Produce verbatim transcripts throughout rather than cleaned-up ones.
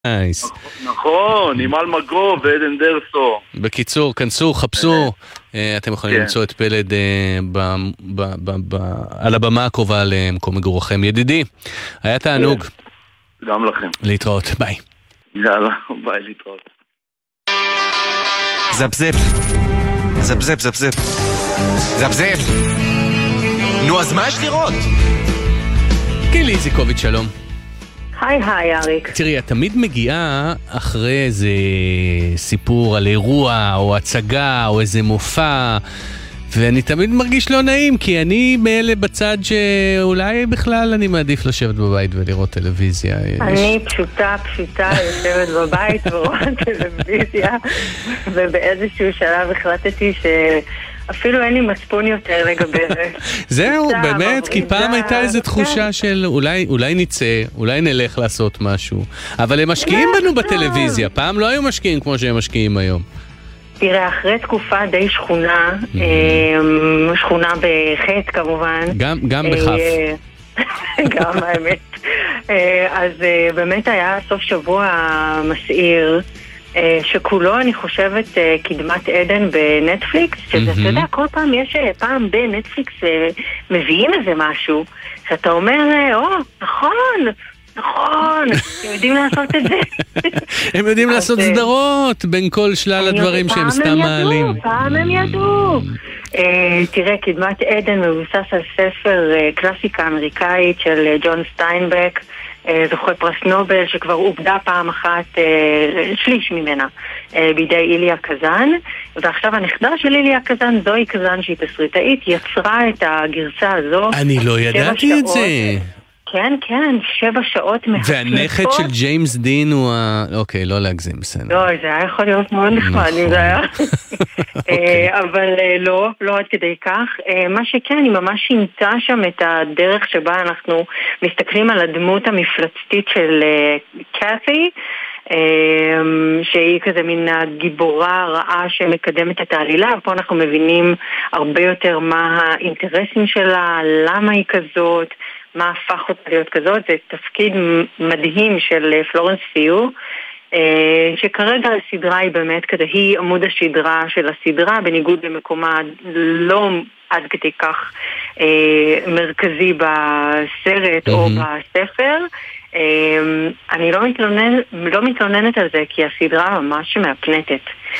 נייס. נכון, עם אלמגו ועדן דרסו. בקיצור, כנסו, חפשו, אתם יכולים למצוא את פלד על הבמה הקרובה למקום מגורכם. ידידי, היה תענוג. גם לכם. להתראות, ביי. יאללה, ביי, להתראות. זפזפ, זפזפ, זפזפ, זפזפ. נו, אז מה יש לראות? גילי איזיקוביץ', שלום. היי היי אריק. תראי, את תמיד מגיעה אחרי איזה סיפור על אירוע או הצגה או איזה מופע, ואני תמיד מרגיש לא נעים, כי אני מאלה בצד שאולי בכלל אני מעדיף לשבת בבית ולראות טלוויזיה. אני פשוטה פשוטה יושבת בבית ורואה טלוויזיה, ובאיזשהו שלב החלטתי ש... אפילו אין לי מצפון יותר לגבי זה. זהו, באמת, כי פעם הייתה איזו תחושה של אולי, אולי נצא, אולי נלך לעשות משהו. אבל הם משקיעים בנו בטלוויזיה. פעם לא היו משקיעים כמו שהם משקיעים היום. תראה, אחרי תקופה די שכונה, שכונה בחטא כמובן. גם בחף. גם האמת. אז באמת היה סוף שבוע מסעיר. שכולו אני חושבת קדמת עדן בנטפליקס, שזה, אתה יודע, כל פעם יש, פעם בנטפליקס מביאים איזה משהו, שאתה אומר, או, נכון, נכון, הם יודעים לעשות את זה. הם יודעים לעשות סדרות בין כל שלל הדברים שהם סתם מעלים. פעם הם ידעו. תראה, קדמת עדן מבוסס על ספר קלאסיקה אמריקאית של ג'ון סטיינבק, זוכה פרס נובל, שכבר עובדה פעם אחת, שליש ממנה, בידי איליה קזן. ועכשיו הנכדה של איליה קזן, זוהי קזן שהיא תסריטאית, יצרה את הגרסה הזו. אני לא ידעתי את זה. כן, כן, שבע שעות מחשבות. והנכד של ג'יימס דין הוא ה... אוקיי, לא להגזים, בסדר. לא, זה היה יכול להיות מאוד נחמד, אם זה היה. אבל לא, לא עד כדי כך. מה שכן, היא ממש שינתה שם את הדרך שבה אנחנו מסתכלים על הדמות המפלצתית של קאתי, שהיא כזה מין הגיבורה הרעה שמקדמת את העלילה, ופה אנחנו מבינים הרבה יותר מה האינטרסים שלה, למה היא כזאת, מה הפך אותה להיות כזאת. זה תפקיד מדהים של פלורנס פיו, שכרגע הסדרה היא באמת כזה, היא עמוד השדרה של הסדרה, בניגוד למקומה לא עד כדי כך מרכזי בסרט או בספר. אני לא מתלוננת, לא מתלוננת על זה, כי הסדרה ממש מהפנטת.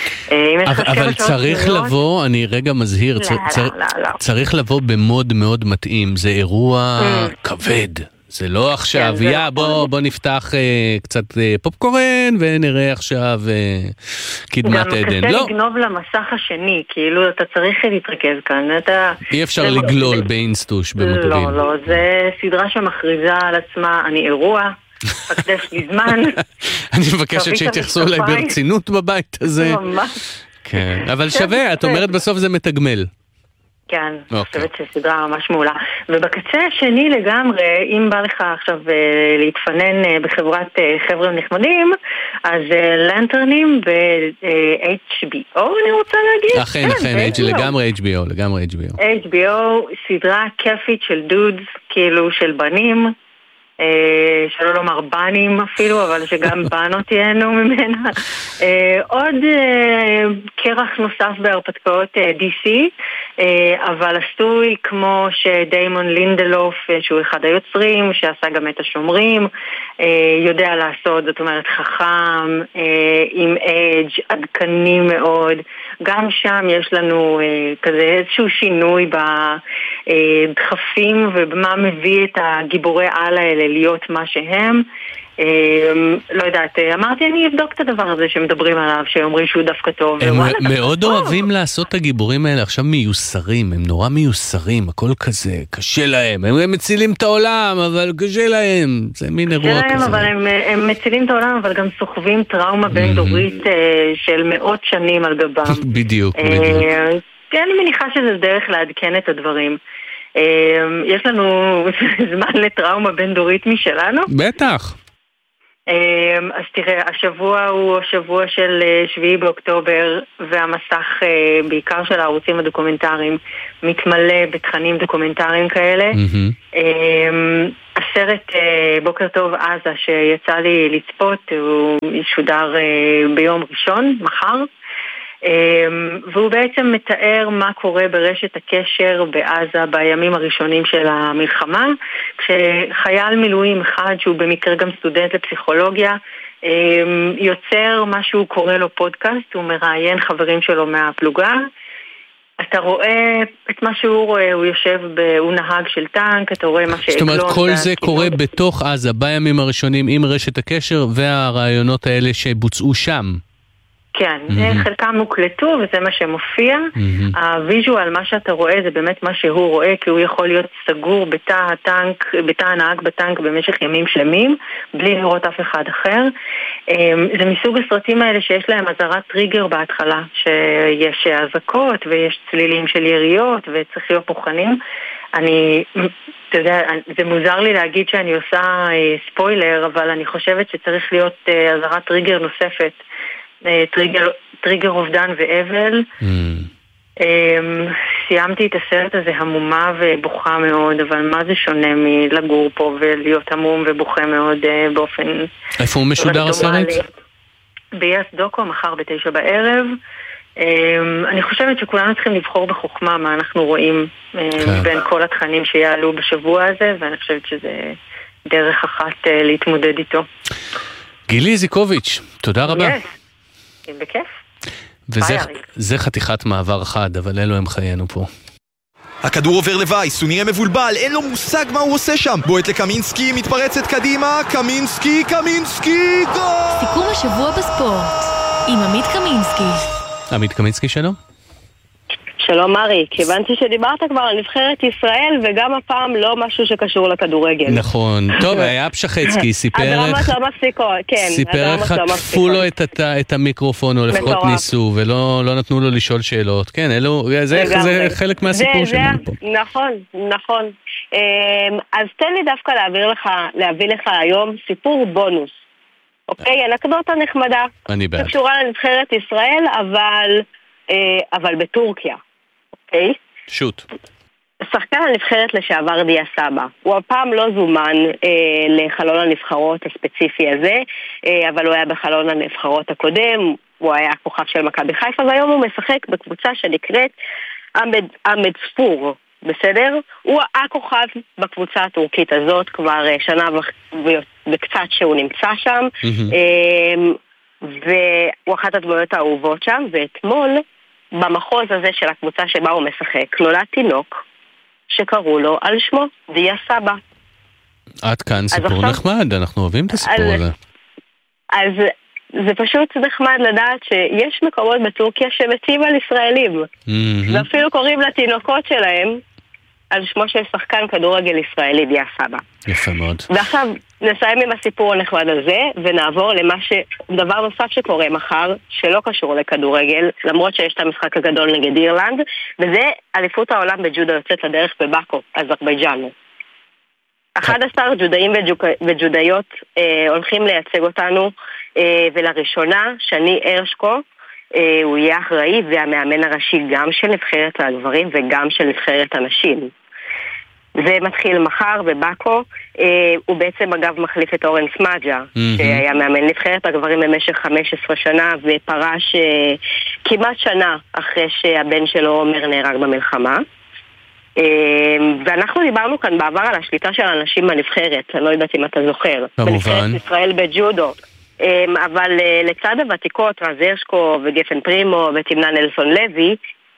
אבל צריך לבוא, אני רגע מזהיר, צריך לבוא במוד מאוד מתאים. זה אירוע כבד, זה לא עכשיו, יא בוא נפתח קצת פופקורן ונראה עכשיו קדמת עדן. גם קשה לגנוב למסך השני, כאילו אתה צריך להתרכז כאן. אי אפשר לגלול באינסטוש במקביל. לא, לא, זה סדרה שמכריזה על עצמה, אני אירוע, הקדש לי זמן. אני מבקשת שהתייחסו אליי ברצינות בבית הזה. ממש. כן, אבל שווה, את אומרת בסוף זה מתגמל. כן, אני חושבת שסדרה ממש מעולה. ובקצה השני לגמרי, אם בא לך עכשיו להתפנן בחברת חבר'ה נחמדים, אז לנטרנים ב-אייץ' בי או אני רוצה להגיד. אכן, אכן, לגמרי אייץ' בי או, לגמרי אייץ' בי או. אייץ' בי או, סדרה כיפית של דודס, כאילו של בנים, שלא לומר בנים אפילו, אבל שגם בנות תהיינו ממנה. עוד קרח נוסף בהרפתקאות די סי, אבל עשוי כמו שדיימון לינדלוף, שהוא אחד היוצרים, שעשה גם את השומרים, יודע לעשות, זאת אומרת חכם, עם אדג' עדכני מאוד. גם שם יש לנו כזה איזשהו שינוי בדחפים ובמה מביא את הגיבורי על האלה להיות מה שהם. לא יודעת, אמרתי אני אבדוק את הדבר הזה שמדברים עליו, שאומרים שהוא דווקא טוב. הם מאוד אוהבים לעשות את הגיבורים האלה עכשיו מיוסרים, הם נורא מיוסרים, הכל כזה, קשה להם, הם מצילים את העולם אבל קשה להם, זה מין אירוע כזה. אבל הם מצילים את העולם אבל גם סוחבים טראומה בין דורית של מאות שנים על גבם. בדיוק, בדיוק. אני מניחה שזה דרך לעדכן את הדברים. יש לנו זמן לטראומה בין דורית משלנו? בטח. אז תראה, השבוע הוא השבוע של שביעי באוקטובר, והמסך בעיקר של הערוצים הדוקומנטריים מתמלא בתכנים דוקומנטריים כאלה. Mm-hmm. הסרט בוקר טוב עזה שיצא לי לצפות, הוא ישודר ביום ראשון, מחר, והוא בעצם מתאר מה קורה ברשת הקשר בעזה בימים הראשונים של המלחמה, כשחייל מילואים אחד שהוא במקרה גם סטודנט לפסיכולוגיה יוצר מה שהוא קורא לו פודקאסט, הוא מראיין חברים שלו מהפלוגה. אתה רואה את מה שהוא רואה, הוא יושב, ב... הוא נהג של טנק, אתה רואה מה שעגלון. זאת אומרת, כל זה קורה בתוך עזה, בימים הראשונים עם רשת הקשר והרעיונות האלה שבוצעו שם. כן, mm-hmm. חלקם מוקלטו וזה מה שמופיע. Mm-hmm. הוויז'ואל, מה שאתה רואה זה באמת מה שהוא רואה, כי הוא יכול להיות סגור בתא הטנק, בתא הנהג בטנק במשך ימים שלמים, בלי לראות אף אחד אחר. זה מסוג הסרטים האלה שיש להם אזהרת טריגר בהתחלה, שיש אזעקות ויש צלילים של יריות וצריך להיות מוכנים. אני, אתה יודע, זה מוזר לי להגיד שאני עושה ספוילר, אבל אני חושבת שצריך להיות אזהרת טריגר נוספת. טריגר, טריגר אובדן ואבל. Mm. סיימתי את הסרט הזה המומה ובוכה מאוד, אבל מה זה שונה מלגור פה ולהיות המום ובוכה מאוד באופן... איפה הוא משודר הסרט? ביס דוקו, מחר בתשע בערב. אני חושבת שכולנו צריכים לבחור בחוכמה מה אנחנו רואים בין כל התכנים שיעלו בשבוע הזה, ואני חושבת שזה דרך אחת להתמודד איתו. גילי זיקוביץ', תודה רבה. בכיף. וזה חתיכת מעבר חד, אבל אלו הם חיינו פה. הכדור עובר לווייס, הוא נראה מבולבל, אין לו מושג מה הוא עושה שם. בועט לקמינסקי, מתפרצת קדימה, קמינסקי, קמינסקי, גול! סיכום השבוע בספורט עם עמית קמינסקי. עמית קמינסקי, שלום. שלום מרי, כיוונתי שדיברת כבר על נבחרת ישראל וגם הפעם לא משהו שקשור לכדורגל. נכון, טוב, היה פשחצקי, סיפר הדרמות לא מפסיקות, כן. סיפר איך חטפו לו את המיקרופון, או לפחות ניסו, ולא נתנו לו לשאול שאלות. כן, זה חלק מהסיפור שלנו פה. נכון, נכון. אז תן לי דווקא להביא לך היום סיפור בונוס. אוקיי, אנקדוטה נחמדה. אני בעד. שקשורה לנבחרת ישראל, אבל בטורקיה. אוקיי? שוט. שחקן הנבחרת לשעבר דיה סבא. הוא הפעם לא זומן אה, לחלון הנבחרות הספציפי הזה, אה, אבל הוא היה בחלון הנבחרות הקודם, הוא היה כוכב של מכבי חיפה, והיום הוא משחק בקבוצה שנקראת עמד, עמד ספור, בסדר? הוא הכוכב בקבוצה הטורקית הזאת כבר אה, שנה וקצת שהוא נמצא שם, mm-hmm. אה, והוא אחת הדמויות האהובות שם, ואתמול במחוז הזה של הקבוצה שבה הוא משחק נולד תינוק שקראו לו על שמו דיה סבא. עד כאן סיפור עכשיו, נחמד, אנחנו אוהבים את הסיפור אז, הזה. אז זה פשוט נחמד לדעת שיש מקומות בטורקיה שמציעים על ישראלים. Mm-hmm. ואפילו קוראים לתינוקות שלהם על שמו של שחקן כדורגל ישראלי דיה סבא. יפה מאוד. ועכשיו נסיים עם הסיפור הנחמד הזה ונעבור למה ש... דבר נוסף שקורה מחר שלא קשור לכדורגל, למרות שיש את המשחק הגדול נגד אירלנד, וזה אליפות העולם בג'ודו יוצאת לדרך בבאקו, אזרבייג'ן. אחד עשר ג'ודאים וג'ודאיות אה, הולכים לייצג אותנו, אה, ולראשונה שני הרשקו אה, הוא יהיה אחראי והמאמן הראשי גם של נבחרת הגברים וגם של נבחרת הנשים. זה מתחיל מחר בבאקו, אה, הוא בעצם אגב מחליף את אורן סמאג'ה, mm-hmm. שהיה מאמן נבחרת הגברים במשך חמש עשרה שנה ופרש אה, כמעט שנה אחרי שהבן שלו עומר נהרג במלחמה. אה, ואנחנו דיברנו כאן בעבר על השליטה של האנשים בנבחרת, אני לא יודעת אם אתה זוכר. כמובן. בנבחרת ישראל בג'ודו. אה, אבל אה, לצד הוותיקות, רז הרשקו וגפן פרימו ותמנה נלסון לוי,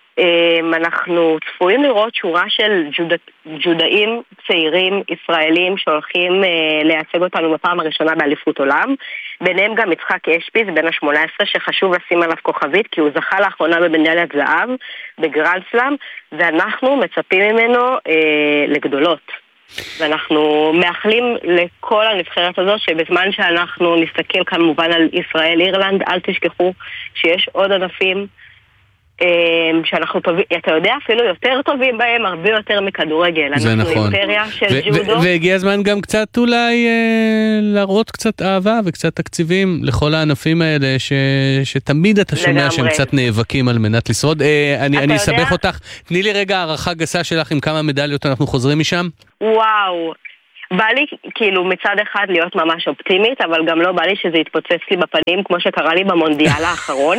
אנחנו צפויים לראות שורה של ג'וד... ג'ודאים צעירים ישראלים שהולכים לייצג אותנו בפעם הראשונה באליפות עולם, ביניהם גם יצחק אשפיז בן ה-שמונה עשרה שחשוב לשים עליו כוכבית כי הוא זכה לאחרונה במדליית זהב בגרנד סלאם, ואנחנו מצפים ממנו אה, לגדולות, ואנחנו מאחלים לכל הנבחרת הזאת שבזמן שאנחנו נסתכל כמובן על ישראל אירלנד, אל תשכחו שיש עוד ענפים שאנחנו טובים, אתה יודע, אפילו יותר טובים בהם, הרבה יותר מכדורגל. זה נכון. אנחנו אימפריה של ג'ודו. והגיע הזמן גם קצת אולי להראות קצת אהבה וקצת תקציבים לכל הענפים האלה, שתמיד אתה שומע שהם קצת נאבקים על מנת לשרוד. אני אסבך אותך, תני לי רגע הערכה גסה שלך עם כמה מדליות אנחנו חוזרים משם. וואו. בא לי כאילו מצד אחד להיות ממש אופטימית, אבל גם לא בא לי שזה יתפוצץ לי בפנים, כמו שקרה לי במונדיאל האחרון.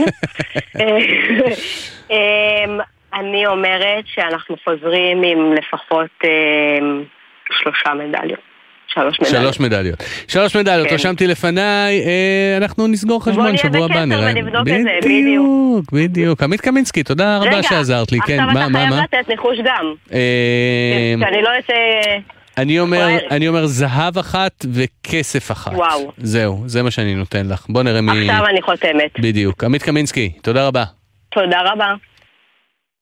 אני אומרת שאנחנו חוזרים עם לפחות שלושה מדליות. שלוש מדליות. שלוש מדליות. שלוש מדליות, רשמתי לפניי, אנחנו נסגור חשבון שבוע הבא, נראה. בדיוק, בדיוק. עמית קמינסקי, תודה רבה שעזרת לי. עכשיו אתה חייב לתת ניחוש גם. שאני לא אצא... אני אומר, אני אומר זהב אחת וכסף אחת. וואו. זהו, זה מה שאני נותן לך. בוא נראה מי... עכשיו אני חותמת. בדיוק. עמית קמינסקי, תודה רבה. תודה רבה.